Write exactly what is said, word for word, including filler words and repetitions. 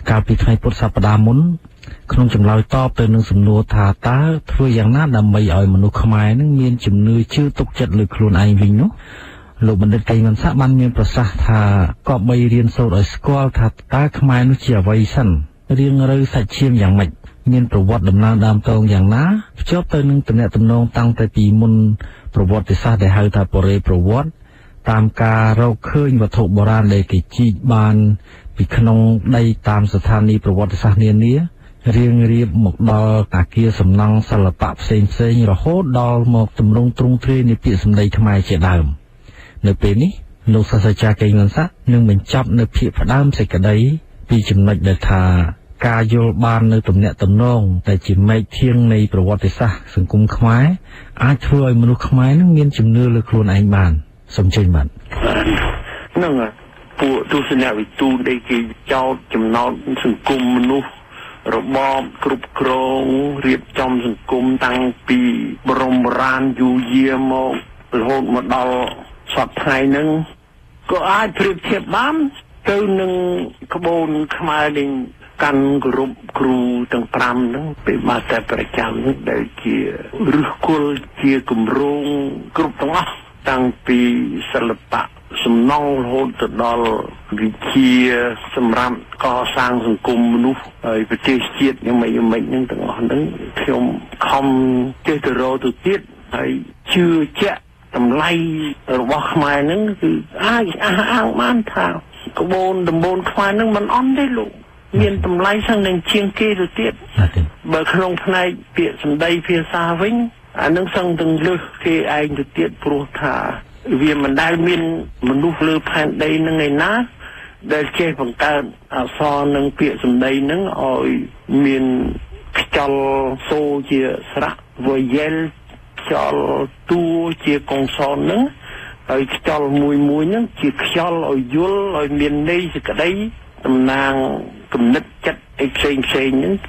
កាលពីថ្ងៃពុធសប្តាហ៍មុនក្នុងចម្លើយតបទៅនឹងសំណួរថាតើធ្វើយ៉ាងណាដើម្បីឲ្យមនុស្សខ្មែរនឹងមានជំនឿជឿទុកចិត្តលើខ្លួនឯងវិញនោះលោកបណ្ឌិតកេងវណ្ណស័ក្តិបានមានប្រសាសន៍ថាក៏បីរៀនសូត្រឲ្យស្គាល់ថាតើខ្មែរនោះជាអ្វីសិនរៀងរើសាច់ឈាមយ៉ាងម៉េចមានប្រវត្តិដំណើរដើមតងយ៉ាងណាភ្ជាប់ទៅនឹងទំនាក់ទំនងតាំងតែពីមុនប្រវត្តិសាស្ត្រដែលហៅថាបរិយប្រវត្តិតាមការរកឃើញវត្ថុបុរាណដែលគេជីកបានពីក្នុងដីតាមស្ថានីយប្រវត្តិសាស្ត្រនានារៀងរៀបមកដល់អាគារសំណង់សិល្បៈផ្សេងផ្សេងរហូតដល់មកទម្រង់ទ្រង់ទ្រាយនៃពាក្យសម្ដីខ្មែរជាដើមនៅពេលនេះលោកសាស្ត្រាចារ្យកេងវណ្ណស័ក្តិនឹងបញ្ចប់នៅភាគផ្ដើមសេចក្តីពីចំណុចដែលថាការយល់បាននៅទំនាក់ទំនងតែជាមេឃធាងនៃប្រវត្តិសាស្ត្រសង្គមខ្មែរអាចធ្វើឲ្យមនុស្សខ្មែរនឹងមានជំនឿលើខ្លួនឯងបានសូមជើញបាទហ្នឹងពួកទស្សនវិទូដែលគេចោទចំណោទសង្គមមនុស្សរបបគ្រប់គ្រងរៀបចំសង្គមតាំងពីបរមរានយូរយារមករហូតមកដល់សពថ្ងៃហ្នឹងក៏អាចប្រៀបធៀបបានទៅនឹងក្បូនខ្មែរនេះកាន់គោរពគ្រូទាំងប្រាំហ្នឹងពេលមកតែប្រចាំហ្នឹងដែលជាឫសគល់ជាគម្រោងគ្រប់ទាំងអស់តាំងពីសិល្បៈសំណង់រហូតទៅដល់វិជាសម្រាប់កសាងសង្គមមនុស្សហើយប្រទេសជាតិយ៉ាងម៉េចយ៉ាងម៉េចហ្នឹងទាំងអស់ហ្នឹងខ្ញុំខំចេះទៅរកទៅទៀតហើយជឿជាក់តម្លៃរបស់ខ្មែរហ្នឹងគឺអាចអះអាងបានថាក្បូនដំបូនខ្មែរហ្នឹងមិនអន់ទេលោកមានតម្លៃសឹងនឹងជាងគេទៅទៀតបើក្នុងផ្នែកពាក្យសម្ដីភាសាវិញអានឹងសឹងទាំងលើសគេឯងទៅទៀតព្រោះថាវាមិនដែលមានមនុស្សលើផែនដីនឹងឯណាដែលចេះបង្កើតអក្សរនិងពាក្យសម្ដីនឹងឲ្យមានខ្យល់សូរជាស្រៈវយែលខ្យល់តួជាកុងសននឹងហើយខ្យល់មួយមួយនឹងជាខ្យល់ឲ្យយល់ឲ្យមានន័យសេចក្តីតំណាងគំនិតចិត្តអីផ្សេងផ្សេងហ្នឹង